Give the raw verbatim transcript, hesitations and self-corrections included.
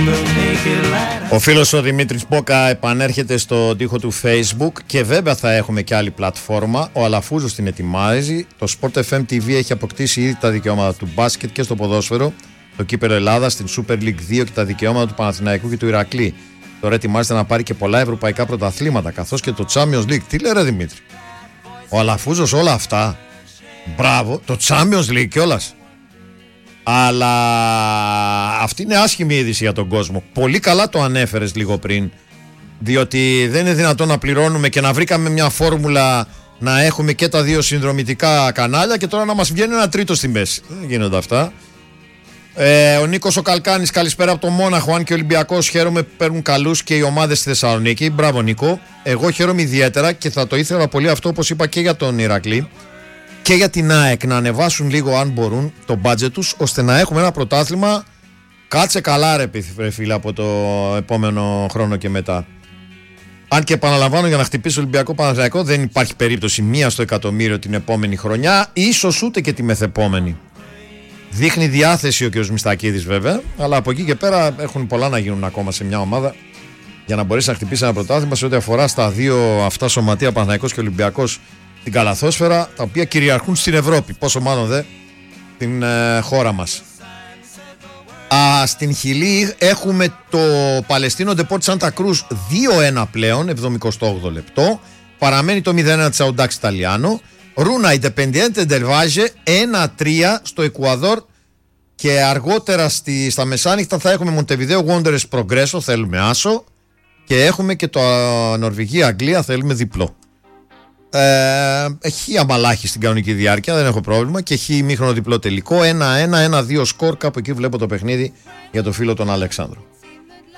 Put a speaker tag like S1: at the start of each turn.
S1: Ο φίλος ο Δημήτρης Μπόκα επανέρχεται στο τοίχο του Facebook και βέβαια θα έχουμε και άλλη πλατφόρμα. Ο Αλαφούζος την ετοιμάζει. Το Sport εφ εμ τι βι έχει αποκτήσει ήδη τα δικαιώματα του μπάσκετ και στο ποδόσφαιρο, το Κύπελλο Ελλάδα, στην Super League δύο και τα δικαιώματα του Παναθηναϊκού και του Ηρακλή. Τώρα ετοιμάζεται να πάρει και πολλά ευρωπαϊκά πρωταθλήματα, καθώς και το Champions League. Τι λέει ρε Δημήτρη? Ο Αλαφούζος όλα αυτά. Μπράβο, το Champions League κιόλας. Αλλά αυτή είναι άσχημη είδηση για τον κόσμο. Πολύ καλά το ανέφερες λίγο πριν. Διότι δεν είναι δυνατόν να πληρώνουμε και να βρήκαμε μια φόρμουλα να έχουμε και τα δύο συνδρομητικά κανάλια και τώρα να μας βγαίνει ένα τρίτο στη μέση. Δεν γίνονται αυτά. Ε, ο Νίκος ο Καλκάνης, καλησπέρα από το Μόναχο. Αν και ο Ολυμπιακός χαίρομαι που παίρνουν καλούς και οι ομάδες στη Θεσσαλονίκη. Μπράβο Νίκο. Εγώ χαίρομαι ιδιαίτερα και θα το ήθελα πολύ αυτό, όπως είπα και για τον Ηρακλή και για την ΑΕΚ, να ανεβάσουν λίγο αν μπορούν το budget τους, ώστε να έχουμε ένα πρωτάθλημα. Κάτσε καλά ρε, ρε φίλε, από το επόμενο χρόνο και μετά. Αν και επαναλαμβάνω, για να χτυπήσει ο Ολυμπιακό Παναθηναϊκό δεν υπάρχει περίπτωση μία στο εκατομμύριο την επόμενη χρονιά, ίσως ούτε και τη μεθεπόμενη. Δείχνει διάθεση ο κ. Μιστακίδης βέβαια, αλλά από εκεί και πέρα έχουν πολλά να γίνουν ακόμα σε μια ομάδα για να μπορέσει να χτυπήσει ένα πρωτάθλημα σε ό,τι αφορά στα δύο αυτά σωματεία, Παναθηναϊκός και Ολυμπιακός, την καλαθόσφαιρα, τα οποία κυριαρχούν στην Ευρώπη. Πόσο μάλλον δε την ε, χώρα μας. Α, στην Χιλή έχουμε το Παλαιστίνο Ντεπόρτ Σάντα Κρούς δύο ένα πλέον, εβδομηκοστό όγδοο λεπτό. Παραμένει το μηδέν ένα της Αουντάξ Ιταλιάνο. Ρούνα Ιντεπεντιέντε Ντελβάζε ένα τρία στο Εκουαδόρ. Και αργότερα στη, στα μεσάνυχτα θα έχουμε Μοντεβιδέο Wanderers Progresso, θέλουμε άσο. Και έχουμε και το Νορβηγία-Αγγλία, θέλουμε διπλό. Ε, έχει αμαλάχη στην κανονική διάρκεια, δεν έχω πρόβλημα. Και έχει ημίχρονο διπλό τελικό. ένα ένα, ένα δύο σκορ. Κάπου εκεί βλέπω το παιχνίδι για το φίλο τον Αλεξάνδρο.